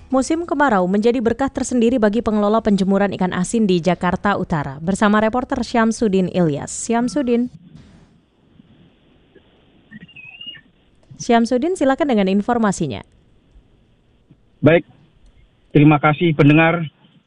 Musim kemarau menjadi berkah tersendiri bagi pengelola penjemuran ikan asin di Jakarta Utara. Bersama reporter Syamsuddin Ilyas. Syamsuddin, silakan dengan informasinya. Baik, terima kasih pendengar.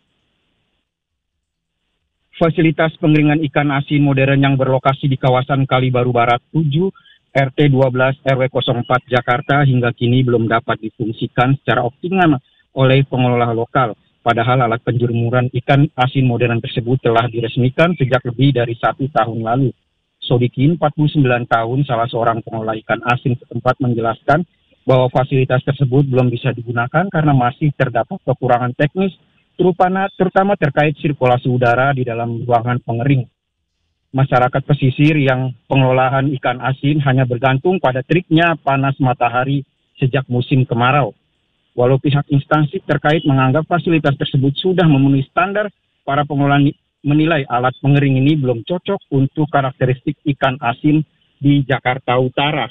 Fasilitas pengeringan ikan asin modern yang berlokasi di kawasan Kalibaru Barat 7, RT 12 RW 04 Jakarta hingga kini belum dapat difungsikan secara optimal oleh pengelola lokal. Padahal alat penjemuran ikan asin modern tersebut telah diresmikan sejak lebih dari 1 tahun lalu. Sodikin, 49 tahun, salah seorang pengelola ikan asin setempat menjelaskan bahwa fasilitas tersebut belum bisa digunakan karena masih terdapat kekurangan teknis, terutama terkait sirkulasi udara di dalam ruangan pengering. Masyarakat pesisir yang pengelolaan ikan asin hanya bergantung pada teriknya panas matahari sejak musim kemarau. Walau pihak instansi terkait menganggap fasilitas tersebut sudah memenuhi standar, para pengelola menilai alat pengering ini belum cocok untuk karakteristik ikan asin di Jakarta Utara.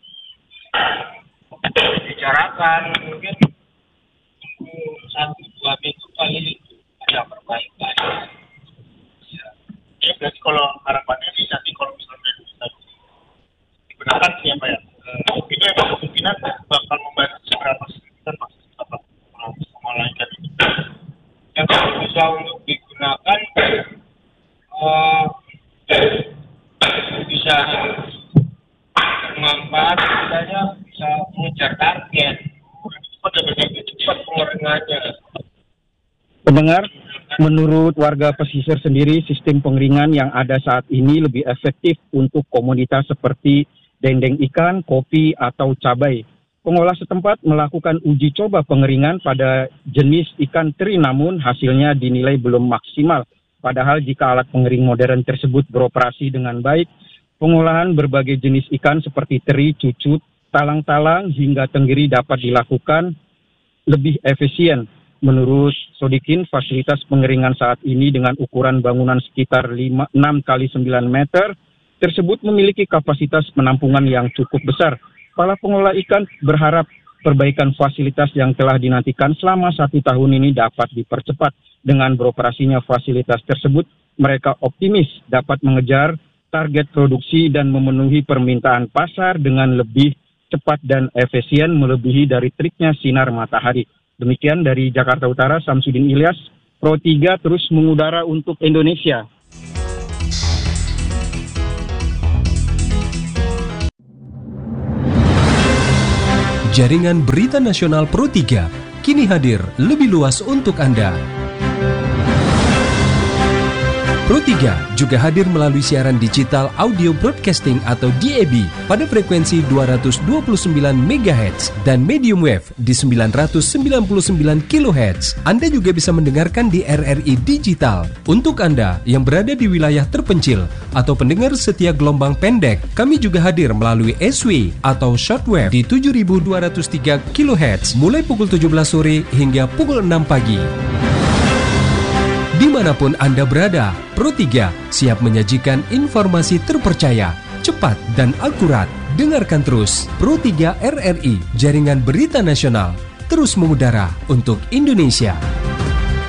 Bicarakan mungkin 1-2 minggu kali ada perbaikan. Ya, berarti kalau harapannya sih nanti kalau misalnya bisa digunakan sih apa ya, itu emang kemungkinan bakal membantu seberapa signifikan masih dapat mengelola ini. Yang kalau bisa untuk digunakan bisa bermanfaat, misalnya bisa mengejar target, cepat pengeringannya. Pendengar, menurut warga pesisir sendiri, sistem pengeringan yang ada saat ini lebih efektif untuk komoditas seperti dendeng ikan, kopi, atau cabai. Pengolah setempat melakukan uji coba pengeringan pada jenis ikan teri, namun hasilnya dinilai belum maksimal. Padahal jika alat pengering modern tersebut beroperasi dengan baik, pengolahan berbagai jenis ikan seperti teri, cucut, talang-talang, hingga tenggiri dapat dilakukan lebih efisien. Menurut Sodikin, fasilitas pengeringan saat ini dengan ukuran bangunan sekitar 6 kali 9 meter tersebut memiliki kapasitas penampungan yang cukup besar. Para pengelola ikan berharap perbaikan fasilitas yang telah dinantikan selama 1 tahun ini dapat dipercepat. Dengan beroperasinya fasilitas tersebut, mereka optimis dapat mengejar target produksi dan memenuhi permintaan pasar dengan lebih cepat dan efisien melebihi dari triknya sinar matahari. Demikian dari Jakarta Utara, Syamsuddin Ilyas, Pro 3 terus mengudara untuk Indonesia. Jaringan Berita Nasional Pro 3 kini hadir lebih luas untuk Anda. Pro 3 juga hadir melalui siaran digital audio broadcasting atau DAB pada frekuensi 229 MHz dan medium wave di 999 kHz. Anda juga bisa mendengarkan di RRI Digital. Untuk Anda yang berada di wilayah terpencil atau pendengar setia gelombang pendek, kami juga hadir melalui SW atau shortwave di 7203 kHz mulai pukul 17 sore hingga pukul 6 pagi. Dimanapun Anda berada, Pro 3 siap menyajikan informasi terpercaya, cepat dan akurat. Dengarkan terus Pro 3 RRI, Jaringan Berita Nasional, terus mengudara untuk Indonesia.